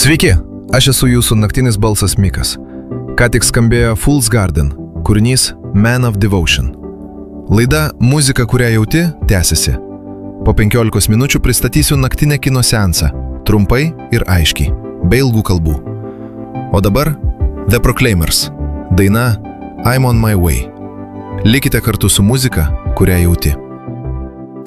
Sveiki, aš esu jūsų naktinis balsas Mikas. Ką tik skambėjo Fool's Garden, kūrinys Man of Devotion. Laida Muzika, kurią jauti, tęsiasi. Po 15 minučių pristatysiu naktinę kino seansą, trumpai ir aiškiai, be ilgų kalbų. O dabar The Proclaimers, daina I'm on my way. Likite kartu su muzika, kurią jauti.